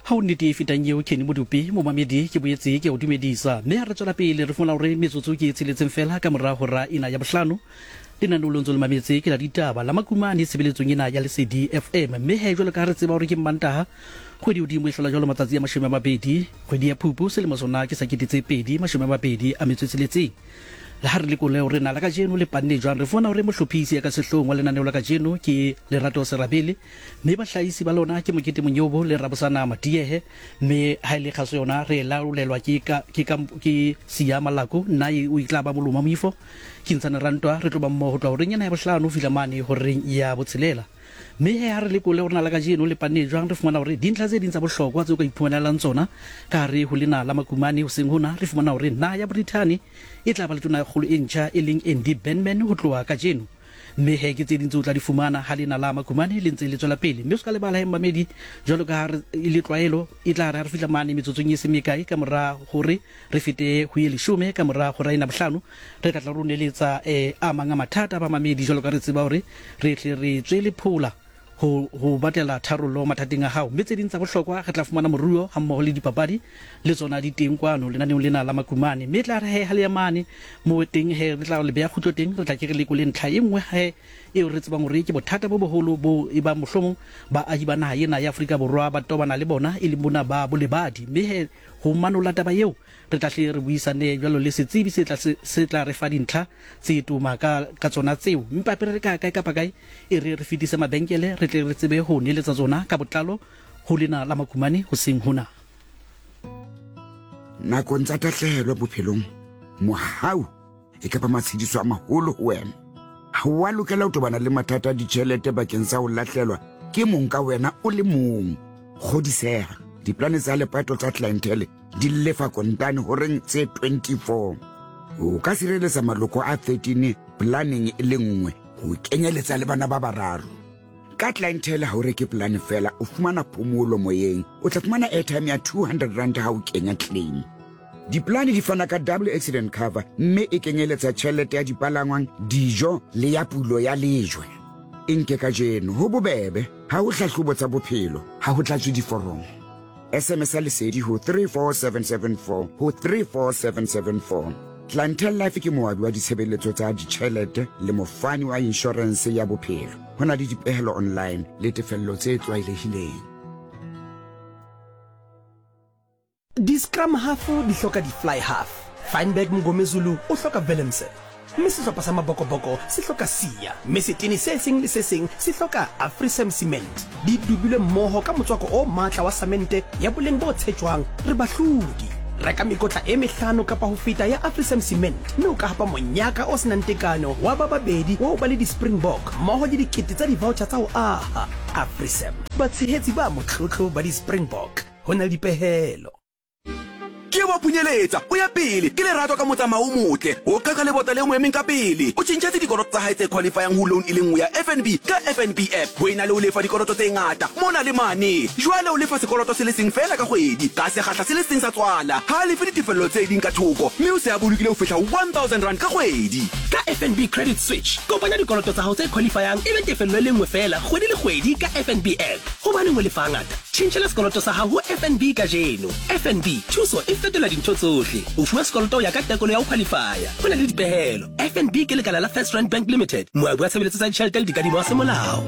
ha o nnete e fetang eo Kenny Modupi momamedi ke boetse ke o dumedisa mme ha re tswela pele re fola hore metsotso ke tsheletseng fela ka mora hora ina ya bohlano lenanolo ntse le mametse ke la ditaba la makumane sebeletsong ena ya Lesedi FM mme he jwalo ka re tseba hore ke Mantaha kgwedi hodimo e hlola jwalo matsatsi a 20 kgwedi ya Phupu selemo sona ke sa ketetse 2020 a metsotsheletseng la ha re le kole hore na la ka jeno le panne jwang re fona hore mohlophisi ya ka sehlong wa lenaneo la ka jeno ke Lerato Serabele mme bahlahisi ba lona ke Mokete Monyobo le Rabosana Matiehe mme ha ile kgaso yona re laolelwa ke Siya Malako nae o itlaba moloma moifo ke ntsana rantwa re tlo ba mmoho tla hore nyana ya bohlano fila mane hore ya botshelela mme he ha re le kole hore na la ka jeno le panne jwang re fumana hore dintlha tse ding tsa bohlokwa tse o ka iphumanelang tsona ka re ho lena la makumane ho seng hona re fumana hore na ya Britain e tla ba le tona kgolo e ntjha e leng Andy Benman ho tloha ka jeno mme he ke tse ding tse o tla di fumana ha lena la makumane le ntse le tswela pele mme o ska le bala mamedi jwalo ka ile tlwaelo e tla re fihla mane metsotsong e semekai ka mora hore re fete ho ile shume ka mora hora ina bohlano re tla roneletsa a manga mathata ba mamedi jwalo ka re tseba hore re tle re tswele phola ho batela tharollo mathateng a hao mme tse ding tsa bohlokwa re tla fumana moruo ha mmoho le dipapadi le tsona di teng kwano lenaneng lena la makumane mme tla re he ha le yamane mo teng he re tla le beya khutlo teng re tla ke re le kole ntlha e nngwe he e re tsebang hore ke bothata bo boholo bo e ba mohlomong ba ahi ba naha ena ya Afrika Borwa ba tobana le bona e le bona ba bolebadi mme he ho manola taba eo re tla hle re buisane jwalo le setsebi se tla re fa dintlha tse tuma ka tsona tseo mpa pere re ka kapa kae e re fitise mabenkele re tle re tsebe ho neletsa tsona ka botlalo ho lena la makumane ho seng hona nako ntsa tahlehelo bophelong mohau e ka ba matshidiso a maholo ho wena ha wa lokela ho tobana le mathata a ditjhelete bakeng sa ho lahlelwa ke mong ka wena o le mong kgodiseha diplane tsa lepato tsa clientele di lefa kontane horeng tse 24 o ka sireletsa maloko a 13 planning e le nngwe ho kenyeletsa le bana ba bararo ka clientele ha o reke plan fela o fumana phomolo moyeng o tla fumana airtime ya 200 rand ha o kenya claim diplane di fana ka double accident cover mme e kenyeletsa tjhelete ya dipalangwang dijo le ya pulo ya lejwe nke ka jeno ho bobebe ha o hlahlobo tsa bophelo ha ho tlatswe diforomo SMS Lesedi ho 34774 ho 34774 Clientele Life ke moabi wa ditshebeletso tsa ditjhelete le mofani wa insurance ya bophelo hona le dipehelo online le tefello tse tlwaelehileng Di Scrum half di hloka di fly half Feinberg Mngomezulu o hloka Willemse mme sehlopha sa mabokoboko se hloka Siya mme setene se seng le se seng se hloka Afrisam Cement di dubile mmoho ka motswako o matla wa samente ya boleng bo tshetjwang re bahlodi reka mekotla e mehlano kapa ho feta ya Afrisam Cement mme o ka hapa monyaka o senang tekano wa ba babedi wa ba le di Springbok mmoho le dikete tsa di voucher tsa ho aha Afrisam batshehetsi ba motlotlo ba di Springbok hona le dipehelo ke wa punyeletsa o ya pele ke Lerato ka motsamao o motle o ka le botale mo emeng ka pele o tshintshetse dikoloto tsa hae tse qualifying ho loan e lengwe ya FNB ka FNB app ho ina le o lefa dikoloto tse ngata mona le mane jwale o lefa sekoloto se le seng fela ka kgwedi ka se khatla se le seng sa tswala ha le fe ditefello tse ding ka thoko mme o se a bolokile ho fihla 1000 rand ka kgwedi ka FNB credit switch kopanya dikoloto tsa hao tse qualifying e be tefello le lengwe fela kgwedi le kgwedi ka FNB app ho bane mo lefa ngata tshintshela sekoloto sa hao ho FNB ka jeno FNB thuso e fetola dintho tsohle o fuwa sekoloto ya ka tekolo ya ho qualifya hona le dipehelo FNB ke lekala la First Rand Bank Limited moabi wa tshebeletso tsa ditjhelete le dikadimo tsa molao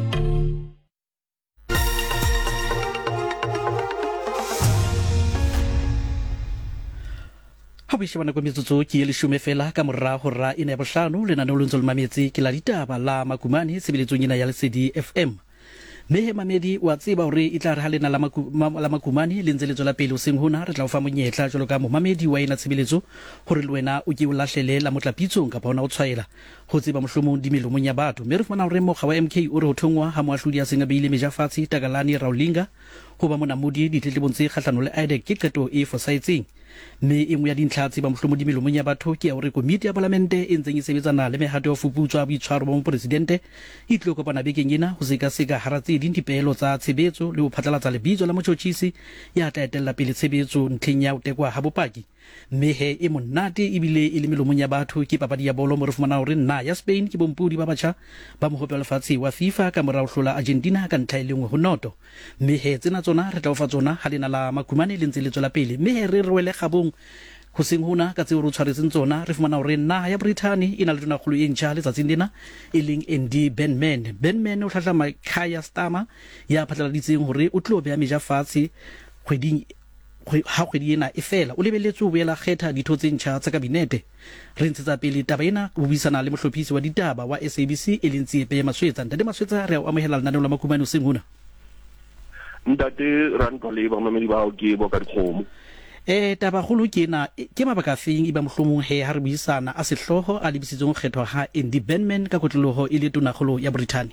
ha bo shebana kwa metsotso ke le shume fela ka mora hora ina ya bohlano lenaneo le ntse le mametse ke la ditaba la makumane sebeletsong ena ya Lesedi FM mme mamedi wa tseba hore e tla re halena la makumane le ntse le tswela pele o seng hona re tla o fa monyetla jwalo ka momamedi wa ena tshebeletso hore le wena o ke o lahlele la motlapitsong kapa ona o tshwaela ho tseba mohlomong dimelomong ya batho mme re fumana hore mokga wa MK o re ho thongwa ha moahlodi a seng a beile mejafatsi Takalani Raulinga ho ba monamodi ditletlebong tse kgahlano le IDEC ke qeto e fosahetseng mme e nngwe ya dintlha tse ba mohlomong melomong ya batho ke ya hore komiti ya parlamente e ntseng e sebetsana le mehato ya fuputswa boitshwaro ba mopresidente e tlo kopana bekeng ena ho seka hara tse ding dipeelo tsa tshebetso le ho phatlalatsa lebitso la motjhotjhisi ya tla etella pele tshebetso ntlheng ya ho tekwa ha bopaki mme he e monate ebile e le melomong ya batho ke papadi ya bolo mo re fumana hore nna ya Spain ke bompudi ba batjha ba mohope wa lefatshe wa FIFA ka morao hlola Argentina ka ntlha ile ngwe ho noto mme he tsena tsona re tla o fa tsona ha lena la makumane le ntse le tswela pele mme he re rwele kgabong ho seng hona ka tseo re tshwaretseng tsona re fumana hore naha ya Britain e na le tonakgolo e ntjha letsatsing lena e leng Andy Benman o hlahla Keir Starmer ya phatlaladitseng hore o tlo beha meja fatshe ha kgwedi ena e fela o lebelletse ho boela kgetha ditho tse ntjha tsa kabinete re ntshetsa pele taba ena ho buisana le mohlophisi wa ditaba wa SABC e leng Tshepe Maswetsa ntate Maswetsa re a amohela lenaneo la makumane o seng hona ntate rantwa le ba mamedi ba o ke bo ka dikgomo taba kholo ke ena ke mabaka feng e ba mohlomong he ha re buisana a sehloho a lebisitseng kgethwa ha Andy Benman ka kotloloho e le tonakgolo ya Britain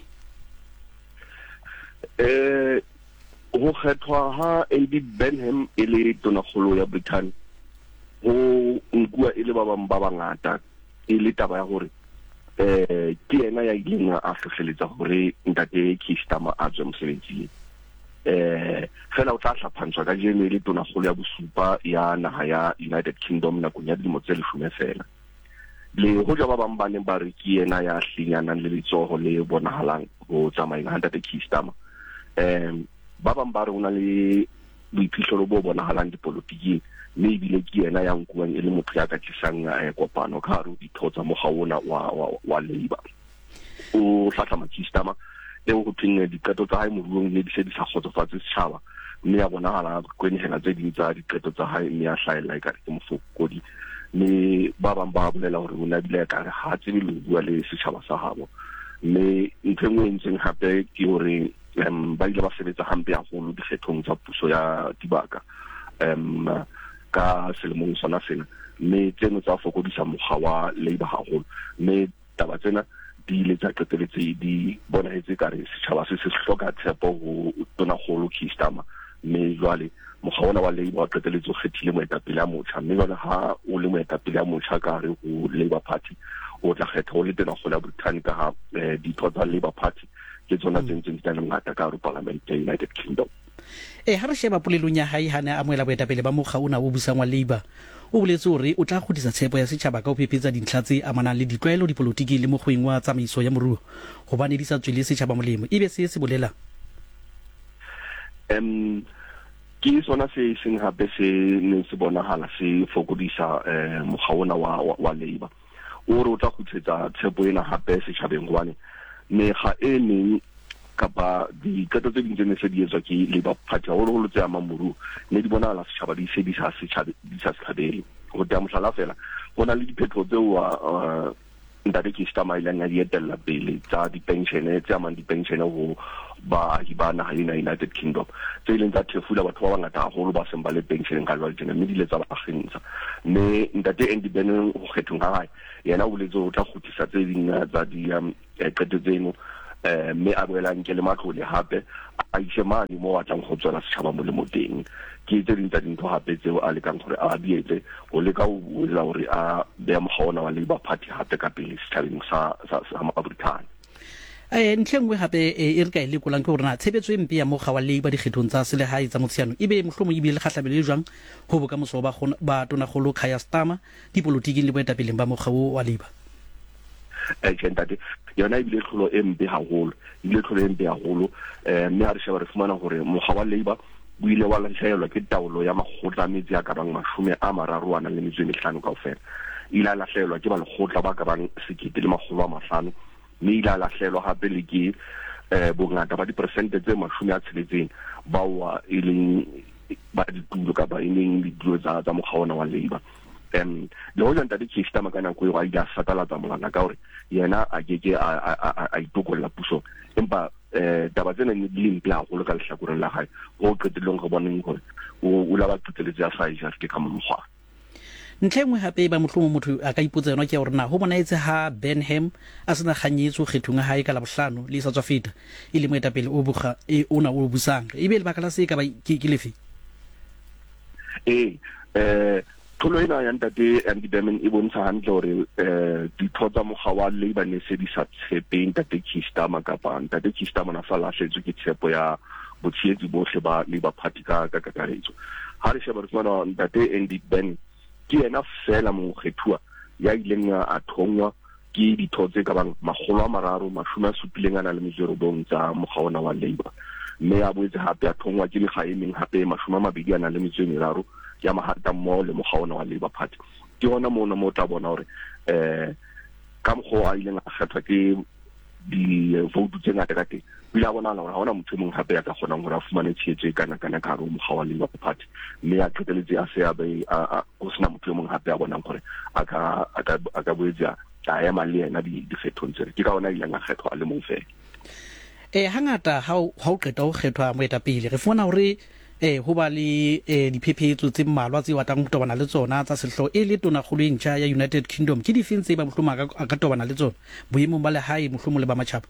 ho kgethwa ha Andy Benham e le tonakgolo ya Britain ho nkua e le ba bang ba bangata e le taba ya hore ke ena ya ileng a hlohleletsa hore ntate Keir Starmer a tswe mosebetsing fela o tla hlaphantshwa ka jeno e le tonakgolo ya bosupa ya naha ya United Kingdom nakong ya dilemo tse 10 fela le ho ja ba bang ba neng ba re ke ena ya hlinyanang le letsoho le bonahalang ho tsamaeng ha ntate Keir Starmer ba bang ba re ona le boiphihlelo bo bonahalang dipolotiking mme ebile ke ena ya nkuang e le motho ya ka tlisang kopano ka hare ho ditho tsa mogawona wa Labour o hlahla Keir Starmer le ho thweng diqeto tsa hae moruong ne di se di sa kgotsofatse setjhaba mme ya bonahala kwenehela tse ding tsa diqeto tsa hae mme ya hlaela e ka re ke mofokodi mme ba bang ba bolela hore ona bile ka re ha tsebe le bua le setjhaba sa habo mme ntho engwe ntseng hape ke hore ba ile ba sebetsa hampe haholo dikgethong tsa puso ya dibaka ka selemong sona sena mme tseno tsa fokodisa mokgwa wa Labour haholo mme taba tsena di ile tsa qeteletse di bonahetse ka re setjhaba se hloka tshepo ho tonakgolo Keir Starmer mme jwale mokgwa ona wa Labour wa qeteletse o kgethile moetapele a motjha mme jwale ha o le moetapele a motjha ka re ho Labour Party o tla kgetha ho le tonakgolo ya Britain ka ha ditho tsa Labour Party ke tsona tse di tla ngata ka hare Parliament ya United Kingdom ha re sheba polelong ya hae hana a moela boetapele ba mokga ona o busang wa Labour o boletse hore o tla kgodisa tshepo ya setjhaba ka ho phephetsa dintlha tse amanang le ditlwaelo dipolotiki le mokgweng wa tsamaiso ya moruo hobane di sa tswele setjhaba molemo ebe se bolela ke sona se seng hape se ne se bonahala se fokodisa mokga ona wa Labour o re o tla kgutsetsa tshepo ena hape setjhabeng hobane mekga e neng kapa diqeto tse ding tse ne se di etswa ke Labour Party haholo tse amang moruo ne di bonahala setjhaba di se di sa setjhabeng ho tea mohlala fela ho na le diphetho tseo ntate Keir Starmer ile a di etella pele tsa di-pension tse amang di-pension ho baahi ba naha ya United Kingdom tse ileng tsa thefula batho ba bangata haholo ba seng ba le pension ka jwale tjena mme di ile tsa ba kgentsha mme ntate Andy Benham ho kgethong ha hae yena o letse ho tla kgutlisa tse ding tsa di qeto tseno mme a boela nke le matlole hape a ishe mane mo batlang go tswela setjhaba molemo teng ke tse ding tsa dintho hape tseo a lekang gore a di etse ho leka ho bolela hore a beha mokgwa wa Labour Party hape ka pele setjhabeng sa Britain ntlhengwe hape e re ka ile kolang ke hore na tshebetso e mpe ya mokga wa Labour dikgethong tsa selehae tsa motshiano ebe mohlomong ibile le kgahlabelo le jwang ho boka moso ba tonakgolo Keir Starmer dipolotiking le boetapeleng ba mokga wa Labour ntate yona ibile tlholo e mpe haholo mme ha re sheba re fumana hore mokga wa Labour o ile wa lahlehelwa ke taolo ya makgotla a metsi a ka bang 35 kaofela ile a lahlehelwa ke ba lekgotla ba ka bang 1500 mme ile a lahlehelwa hape le ke bongata ba diperesente tse 60 bao e leng ba ditulo ka ba e leng ditulo tsa mokga ona wa Labour le ho ntate Keir Starmer ka nako eo a ile a satalatsa molana ka hore yena a keke a itokolla puso empa taba tsena ne di lempe haholo ka lehlakoreng la hae ho qetelong go boneng hore o la ba qeteletse ya sa ija ke ka mokgwa ntlhengwe hape ba mohlomong motho a ka ipotsa yona ke hore na ho bona etse ha Benham a sena kganyetso kgethong hae ka la bohlano le sa tswa feta ile moetapele o bukga ona o busang ebe le bakala se ka ba ke lefe tholo ena ya ntate Andy Burnham e bontsha hantle hore ditho tsa mokga wa Labour ne se di sa tshepeng ntate Keir Starmer kapa ntate Keir Starmer na sa lahletswe ke tshepo ya botshehetsi bohle ba Labour Party ka kakaretso ha re sheba re fumana ntate Andy Burnham ke ena fela mokgethuwa ya ileng a thongwa ke ditho tse ka bang 370 tsa mokga ona wa Labour mme a boetse hape a thongwa ke lekga emeng hape 23 ya mahata mo le mokga ona wa Labour Party ke hona mona mo tla bona hore ka mokgo a ileng a kgethwa ke di vote tse ngata ka teng bila bona hore ha hona motho mong hape ya ka kgona hore a fumane tshehetso ka ka hare mokga wa Labour Party mme a qeteletse a se a go sena motho mong hape a bonang hore a ka boetsa a ema le yena di kgethong tse ke ka hona ileng a kgethwa le mong fela hangata ha o qeta ho kgethwa moetapele re fona hore ho ba le diphephetso tse mmalwa tse watang ho tobana le tsona tsa sehlo e le tonakgolo e ntjha ya United Kingdom ke difeng tse ba mohlomong a ka tobana le tsona boemong ba lehae mohlomong le ba matjhaba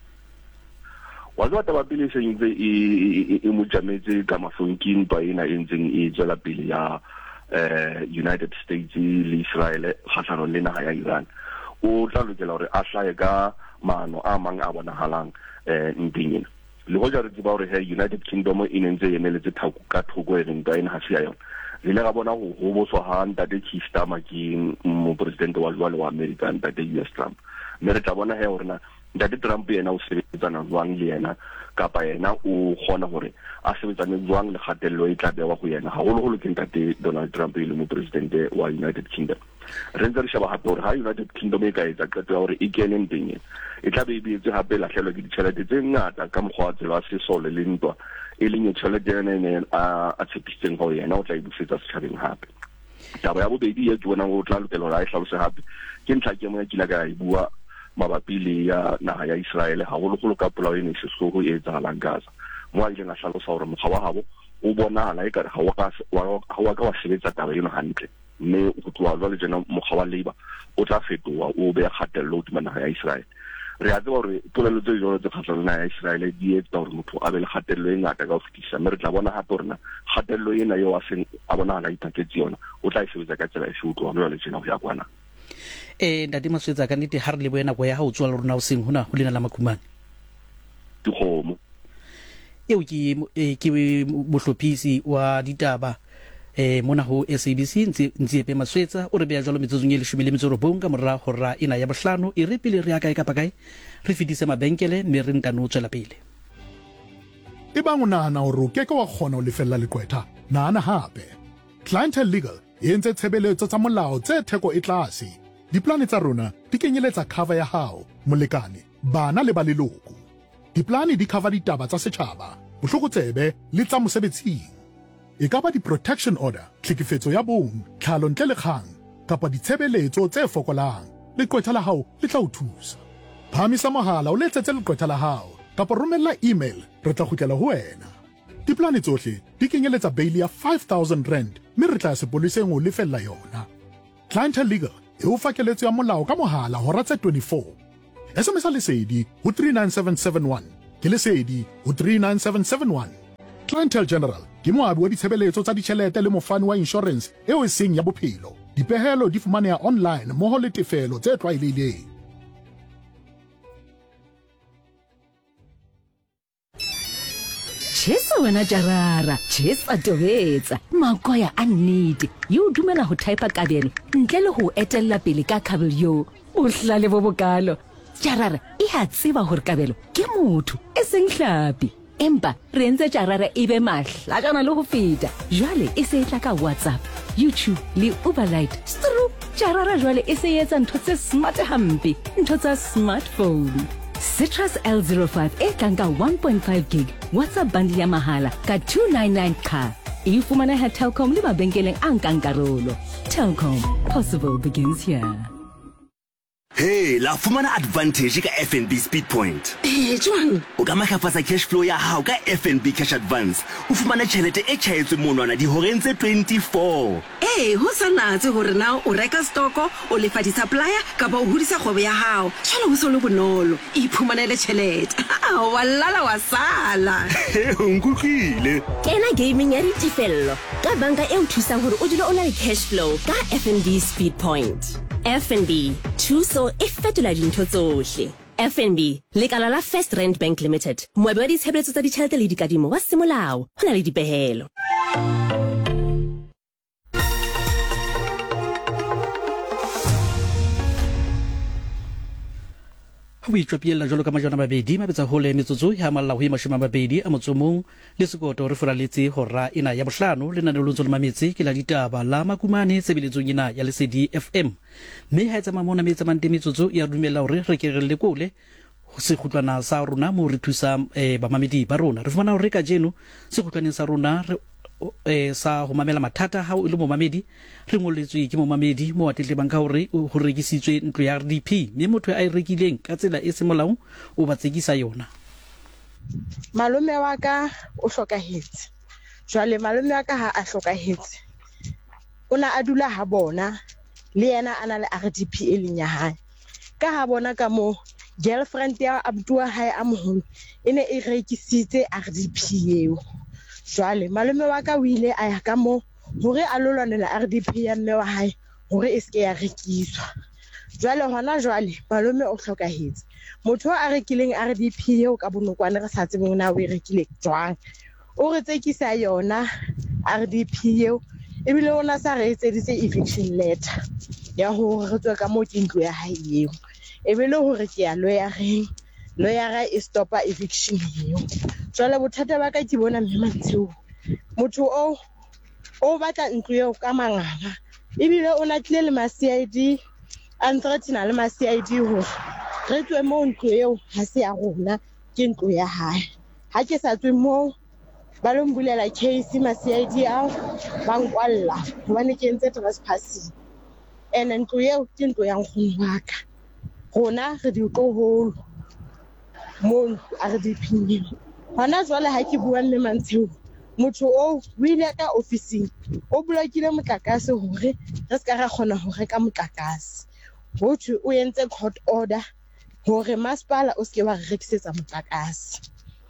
wa taba pele se ntse e mo jametse ka mahlonking ba ena e ntseng e tswela pele ya United States le Israel kgahlano le naha ya Iran o tla lokela hore a hlae ka maano a mang a bonahalang nteng ena le ho jare ba hore United Kingdom e nentse emeletse thako ka thoko e reng ba ena ha se ya yona re le ga bona ho boswa ha ntate Keir Starmer ke mo president wa jwale wa America ntate US Trump mme re tla bona hore na ntate Trump yena o sebetsana jwang le yena kapa yena o kgona hore a sebetsane jwang le kgatello e tla bewa go yena haholo ke ntate Donald Trump le mo president wa United Kingdom re ntse re sheba hape hore ha United Kingdom e ka etsa qeto ya hore e kene nteng e tla be e beetse hape lahlelwa ke ditjhelete tse ngata ka mokgwa wa tsela sesole le ntwa e leng tjhelete ena a tshepisitseng ho yena o tla e busetsa setjhabeng hape taba ya bobedi e ke bona o tla lokela hore a e hlalose hape ke ntlha ke mo ya kila ka e bua mabapi le ya naha ya Israel haholo ka polao ena sesego e etsahalang Gaza mo a ileng a hlalosa hore mokgwa wa habo o bonahala ekare ha wa ka wa sebetsa taba eno hantle mme o tloha jwale jena mokgwa wa Labour o tla fetoha o be kgatello hodima naha ya Israel re a tseba hore polelo tse jwalo tse kgahlano naha ya Israel di etsa hore motho a be le kgatello e ngata ka ho fetisa mme re tla bona hape hore na kgatello ena eo a seng a bonahala ipaketse yona o tla e sebetsa ka tsela e se utlwa jwale jena ho ya kwana ntate Maswetsa ka nnete ha re le boena go ya ha o tswala rona o seng hona ho lena la makumane dikgomo eo ke mohlophisi wa ditaba mona ho SABC Ntsepe Maswetsa o re beya jalo metsotso e 19 ka morao hora ena ya bohlano e re pele re ya kae kapa kae re fitise mabenkele mme re ntano tswela pele e bang o nahana hore o keke wa kgona ho lefella lekwetha nahana hape Clientele Legal e entse tshebeletso tsa molao tse theko e tlase diplane tsa rona di kenyeletsa cover ya hao molekane bana le ba leloko diplane di cover ditaba tsa setjhaba bohlokotsebe le tsa mosebetsing e ka ba di-protection order tlhekefetso ya bong tlhalo ntle le kgang kapa ditshebeletso tse fokolang lekwetha la hao le tla o thusa phamisa mohala o letsetse lekwetha la hao kapa romella email re tla kgutlela ho wena diplane tsohle di kenyeletsa bail ya 5,000 rand mme re tla sepoleseng o lefella yona Clientele Legal e o fakeletso ya molao ka mohala hora tse 24 SMS lesedi ho 39771 ke lesedi ho 39771 Clientele General ke moabi wa ditshebeletso tsa ditjhelete le mofani wa insurance eo e seng ya bophelo dipehelo di fumaneha online moho le tefelo tse tlwaelehileng Chesa wena Jarara, chesa tobetsa. Makoya a nnete. Yo dumela ho type kabelo ntle le ho etella pele ka kabelo yo. O hlale bo bokalo. Jarara e ha tseba hore kabelo ke motho e seng hlapi. Empa re ntse Jarara e be mahlakana le ho feta. Jwale e se tla ka WhatsApp, YouTube le Uberlite. Stru Jarara jwale e se etsa ntho tse smart hampe, ntho tsa smartphone. Citrus L05 e tlanka 1.5 gig WhatsApp bundle ya mahala ka 299 ka. E fumana Telkom le mabenkeleng a nkang karolo. Telkom, possible begins here. Hey, la fumana advantage ka FNB Speed Point. Jwang? O ka matlafatsa cash flow ya hao ka FNB Cash Advance. O fumana tjhelete e tjhaetswe monwana dihoreng tse 24. Ho sa natse hore na o reka stoko, o lefa di-supplier kapa o hodisa kgwebo ya hao. Jwale ho so le bonolo. Iphumanele tjhelete. Walala wa sala. O nkutlwile. Kena gaming ya ditefello ka banka e o thusang hore o dule o na le cash flow ka FNB Speed Point. FNB, thuso e fetola dintho tsohle. FNB, lekala la First Rand Bank Limited. Moabi wa ditshebeletso tsa ditjhelete le dikadimo wa semolao. Ho na le dipehelo. ho itshwapiela jalo ka majana mabedi mabetsa hole metsotso ya malla ho imashima mabedi a motsomong le sekoto re furaletse hora ina ya bohlano le nane lontsho le mametsi ke la ditaba la makumane sebeletsong ina ya Lesedi FM mme ha etsa mamona metsa mante metsotso ya dumela hore re ke re lekole ho se khutlwana sa rona mo re thusa ba mamedi ba rona re fumana hore ka jeno se khutlwaneng sa rona re sa ho mamela mathata ha o le mo mamedi re ngolletswe ke mo mamedi mo atle banka hore ho rekisitswe ntlo ya RDP mme motho a rekileng ka tsela e semolao o batsekisa yona. Malome wa ka o hlokahetse jwale malome wa ka ha a hlokahetse ona a dula ha bona le yena ana le RDP e leng ya hae ka ha bona ka mo girlfriend ya abtua hae a moholo ene e rekisitse RDP eo. Jwale malome wa ka o ile a ya ka mo hore a lolwanela RDP ya mme wa hae hore e ske ya rekiswa. Jwale hona jwale malome o hlokahetse motho a rekileng RDP eo ka bonokwane re sa tsebeng na o e rekile jwang o re tsekisa yona RDP eo ebile ona sa re etseditse eviction letter ya hore re tswe ka mo ke ntlo ya hae eo ebile hore ke ya lawyering lawyer e stopa eviction eo. Jwale bothata ba ka ke bona mme Mantsho motho o batla ntlo eo ka manganga ebile o na tlile le ma CID anthratina le ma CID ho re tswe mo ntlo eo ha se ya rona ke ntlo ya hae ha ke sa tswe mo ba lo mbulela case ma CID ao ba nkwalla hobane ke ntse trespassing ene ntlo eo ke ntlo ya nkgono wa ka rona re di tloholo mo RDP hona jwale ha ke bua mme Mantsho motho o ile ka officing o blokile motlakase hore re ska ra khona ho reka motlakase hothwe o entse court order hore masipala o ske wa rekisetsa motlakase.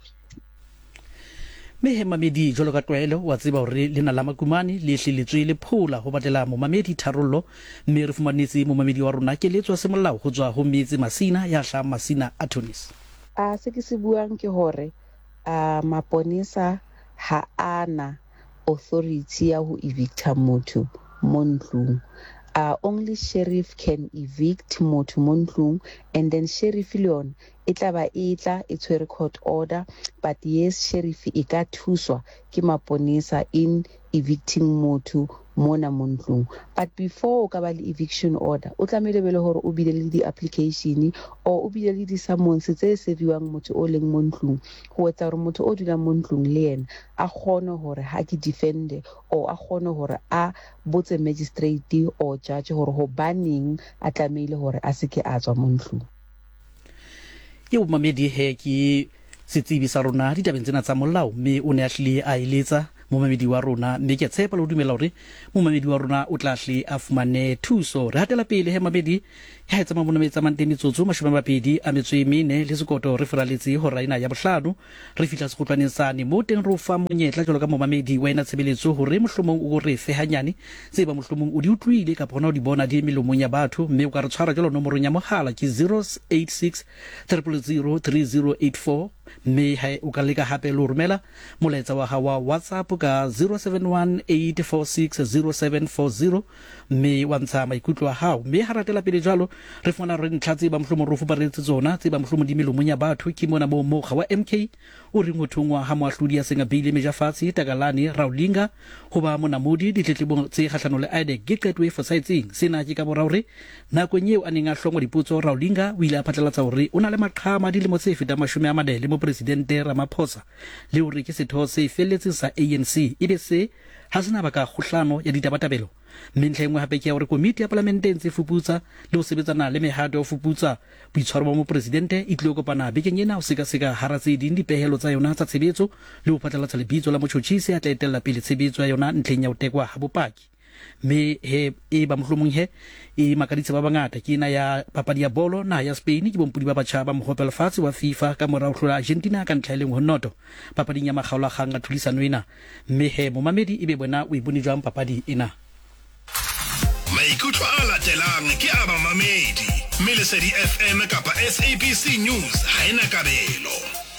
Mehe mamedi jolo ka tlwaelo wa tseba hore lena la makumane le hliletswe le phola ho batlela mo mamedi tharollo mme re fumanetse mo mamedi wa rona ke letswa semolao ho tswa ho metsi masina ya hla masina attorneys. Se ke se buang ke hore maponesa ha ana authority ya ho evicta motho mo ntlong. Only sheriff can evict motho mo ntlong and then sheriff leon itla e tshwere court order but yes sheriff e ka thuswa ke maponesa in evicting motho mona mo ntlong but before o ka ba le eviction order o tlamehile bele hore o bile le di application or o bile le di summons tse serviwang motho o leng mo ntlong ho etsa hore motho o dula mo ntlong le yena a khone hore ha ke defend or a khone hore a botse magistrate or judge hore ho banning a tlamehile hore a seke a tswa mo ntlong. Yo mamedi he ki setsebi sa rona di tabeng tsena tsa molao mme o ne a hlile a iletsa mo mamedi wa rona mme ke tshepa le dumela hore mo mamedi wa rona o tla hle a fumane thuso re hatela pele he mamedi ya etsa mamona metsa manteng metsotso mashome mabedi a metswe mene le sekoto re furaletse hora ina ya bohlano re fihla sekhutlwaneng sane mo teng re o fa monyetla jalo ka mo mamedi wa ena tshebeletso hore mohlomong o re fe hanyane tseba mohlomong o di utlwile ka bona o di bona di melomong ya batho mme o ka re tshwara jalo nomorong ya mogala ke 086 000 3084 mme ha o ka leka hape le romela molaetsa wa hawa WhatsApp ka 0718460740 mme wa ntsha maikutlo a hao mme ha ratela pele jalo re fona re ntlatse ba mohlomong ro fuparetse tsona tse ba mohlomong di melomong ya batho ke mona mo mogga wa MK o re mothongwa ha moahlodi ya senga bile mejafatsi takalane Raulinga ho ba mona modi ditletlebo tse kgahlano le ide ke qetwe fositseng sena ke ka bora hore nako nyeo a neng a hlongwa dipotso Raulinga o ile a phatlalatsa hore o na le maqhama di le mo tse feta 40 mo presidente Ramaphosa le hore ke setho se felletse sa ANC ebe se ha sena baka khuhlano ya ditabatabelo mentlha engwe hape ke ya gore komiti ya palamente ntse fuputsa le ho sebetsana le mehato ya ho fuputsa boitshwaro ba mopresidente e tlile ho kopana bekeng ena ho sekaseka hara tse ding dipehelo tsa yona tsa tshebetso le ho phatlalatsa lebitso la motjhotjhisi a tla etella pele tshebetso ya yona ntlheng ya ho tekwa ha bopaki me he e ba mohlomong he e makaditse ba bangata ke ena ya papadi ya bolo na ya Spain ke bompudi ba batjha ba mohopela fatshe wa FIFA ka mora ho hlola Argentina ka ntlha eleng ho noto papading ya makgaola kgang a thulisano ena mme he momamedi ebe bona o ibone jwang papadi ena maikutlo a latelang ke a bamamedi mme Lesedi FM kapa SABC News ha ena kabelo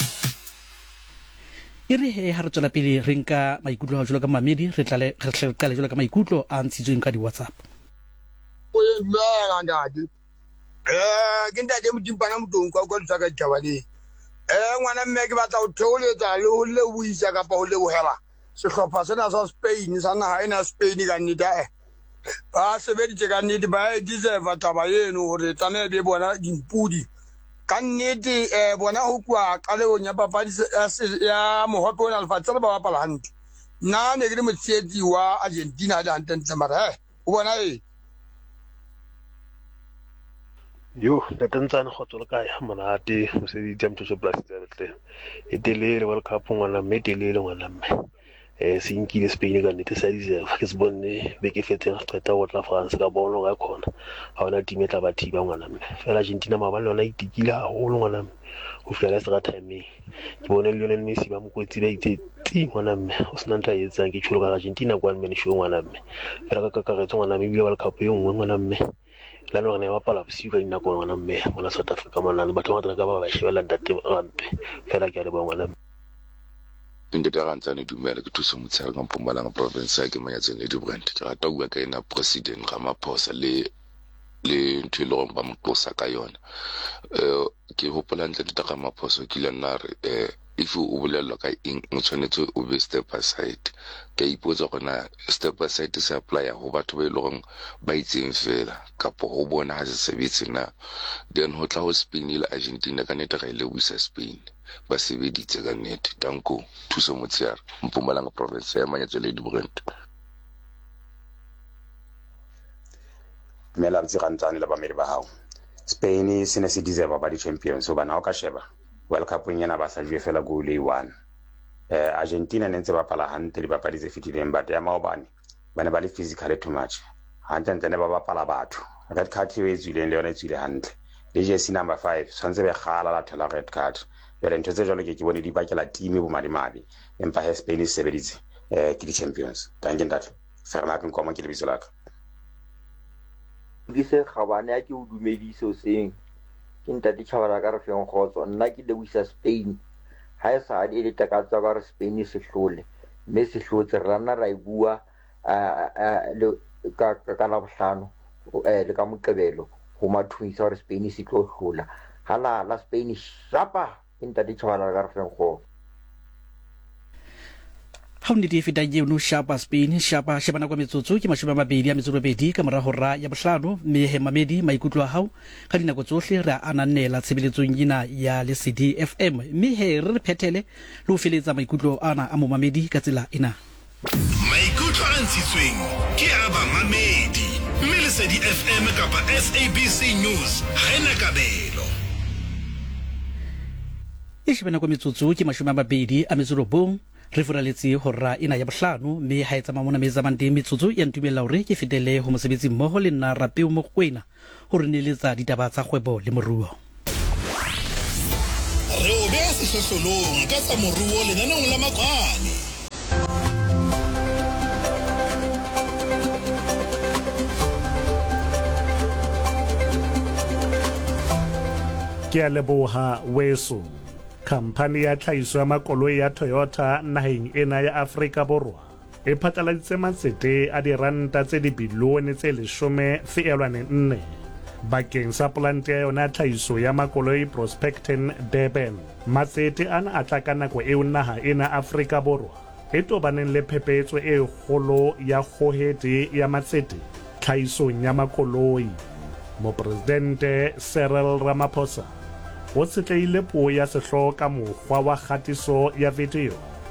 ere he ha re tswela pele re nka maikutlo a jolo ka mamedi re qale jolo ka maikutlo a ntshitsweng ka di WhatsApp o yena ndadi ke ntate Modimpana Motong kwa kwa tsaka Jabane ngwana mme ke batla ho theoletsa le ho le buisa kapa ho le bohela sehlopha sena sa Spain sa naha ena Spain ka nnete ba sebeditse ka nnete ba deserve taba yeno hore tsane be bona dimpudi ka nnete bona ho kwa ka leong ya papadi ya mohope ona lefatshe le ba bapala hantle nna ne ke le motshetsi wa Argentina le hantle mara o bona yo tatantsana khotso le kae monate o se di tsamtso se plastic e telele World Cup ngwana mme telele ngwana mme se inkile Spain ka nnete sa deserve ke se bonne be ke fetseng ga qeta go tla France ka bono ga khona ha ona team e tla ba thiba ngwana mme fela Argentina mabalo ona itikile haholo ngwana mme o fela se ga time ke bone Lionel Messi ba mokwetsi ba itse ti ngwana mme o sena ntla etsang ke tsholo ka Argentina kwa mme show ngwana mme fela ka kakaretso ngwana mme bi World Cup yo ngwana mme la no ne bapala bosiu ka dinako ngwana mme mona South Africa mona le batho ba tla ka ba shebela ntate rampe fela ke a le ba ngwana Inde ta gantsane dumela ke thuso motshela ka Mpumalanga province ya ke manyatseng le dibrand ke rata bua ka ena president Ramaphosa le ntwelo ba motlosa ka yona ke hopola ntle di Ramaphosa ke le nna re if o bolelwa ka eng o tshwanetse o be step aside ke ipotsa gona step aside se apply ho batho ba ileng ba itseng fela kapo ho bona ha se sebetse na then ho tla ho Spain ile Argentina ka nete ga ile wisa Spain ba sebeditse ka nete danko thuso motshiara Mpumalanga province ya manyatso le dibrand mela ntse gantsane le ba medi ba hao Spain se ne se deserve ba di champions so bana o ka sheba World Cup nyana ba sa jwe fela goal e 1 Argentina ne ntse ba pala hantle di bapadi tse fitileng but ya maobane bana ba le physical too much hantle ne ba bapala batho red card e tswileng le yona e tswile hantle le jersey number 5 tshwanetse be gala la thola red card bele ntse jalo ke bone di bakela team bo madi empa he Spain se sebeditse ke di champions thank you ntate Fernand Nkoma ke le bitso laka ke se khabane ya ke o dumediso seng ke ntate Tjhabana ka re feng khotso nna ke le wisa Spain ha e sa di le takatsa ka re Spain se hlole mme se hlotse rana ra ibua le ka la bohlano le ka moqebelo ho mathuisa hore Spain se tlo hlola hala la Spain shapa ntate Tjhabana ka re feng khotso ha o di feta ye no shapa Spain shapa shebana kwa metsotso ke mashome a mabedi a metsotso bedi ka mora hora ya bohlano mme he mamedi maikutlo a hao ka dinako tsohle re ananela tshebeletsong ena ya Lesedi FM mme he re phethele le ho feletsa maikutlo ana a mo mamedi ka tsela ena maikutlo a ntshitsweng ke a ba mamedi mme Lesedi FM kapa SABC News ha ena kabelo e shebana kwa metsotso ke mashome a mabedi a metsotso bong re furaletse hora ena ya bohlano mme ha etsa mamona mezamante metsotso ya ntumella hore ke fetele ho mosebetsi mmoho le nna Rapeo Mokwena hore neletsa ditaba tsa kgwebo le moruo re o be se hlohlolong ka tsa moruo le nanong la makwani ke a leboha weso Kampani ya tlhahiso ya makoloi ya Toyota naheng ena ya Afrika Borwa e phatlaladitse matsete a diranta tse dibilione tse 10.4 bakeng sa polante ya yona tlhahiso ya makoloi Prospecton Durban. Matsete ana a tla ka nako eo naha ena Afrika Borwa e tobaneng le phephetso e kgolo ya kgohedi ya matsete tlhahisong ya makoloi. Mopresidente Cyril Ramaphosa o tsetleile puo ya sehloho ka mokgwa wa kgatiso ya video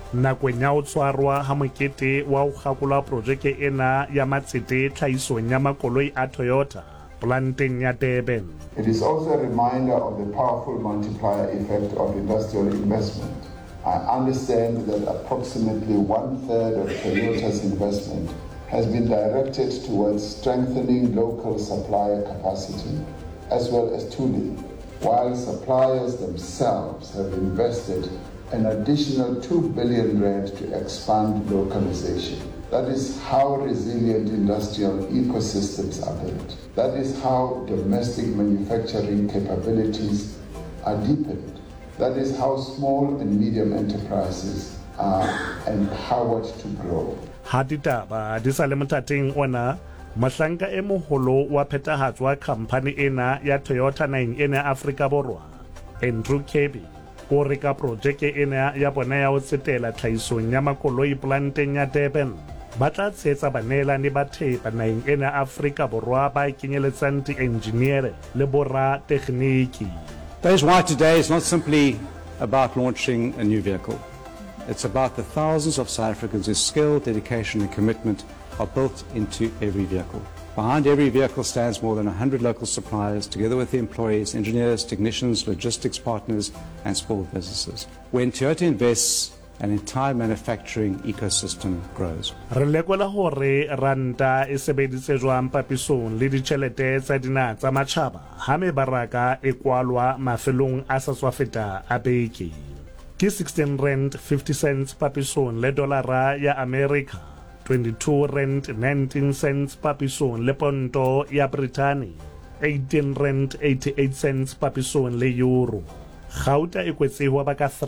nakong ya ho tshwarwa ha mokete wa ho kgakolwa projeke ena ya matsete tlhahisong ya makoloi a Toyota planteng ya Durban. It is also a reminder of the powerful multiplier effect of industrial investment. I understand that approximately 1/3 of Toyota's investment has been directed towards strengthening local supplier capacity as well as tooling, while suppliers themselves have invested an additional 2 billion rand to expand localization. That is how resilient industrial ecosystems are built. That is how domestic manufacturing capabilities are deepened. That is how small and medium enterprises are empowered to grow. Haditaba di sa le mothating ona mahlanka e moholo wa phethahatso wa khamphane ena ya Toyota 9 ena Afrika Borwa Andrew Kirby o re ka projeke ena ya bona ya ho tsetela tlhahisong ya makoloi planteng ya Durban ba tla tshetsa baneelane ba thepa 9 ena Afrika Borwa ba kenyeletsang di-engineer le bora tekniki. That is why today is not simply about launching a new vehicle. It's about the thousands of South Africans whose skill, dedication and commitment are built into every vehicle. Behind every vehicle stands more than 100 local suppliers, together with the employees, engineers, technicians, logistics partners and small businesses. When Toyota invests, an entire manufacturing ecosystem grows. Re lekola hore ranta e sebeditse jwang papisong le ditjhelete tsa dinaha tsa matjhaba ha mebaraka e kwalwa mafelong a sa tswa feta a beke. Ke 16 rand 50 cents papisong le dolara ya America, 22 rand 19 cents papisong le ponto ya Britain, 18 rand 88 cents papisong le euro. Gauta e kwetsehwa ba ka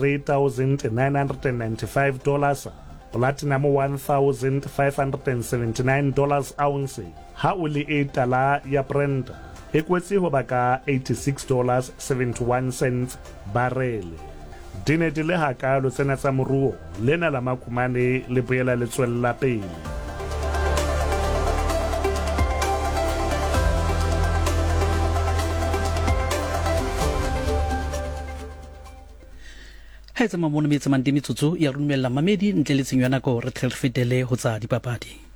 $3,995, platinum $1,579 ounce, ha o le e tala ya Brent e kwetsehwa ba ka $86.71 barele. Dine di le hakalo tsena tsa moruo lena la makumane le boela le tswella pele. ha etsa mamone metsamaang metsotso ya rumella mamedi ntle le tshenyo ya nako re tle re fetele ho tsa dipapadi.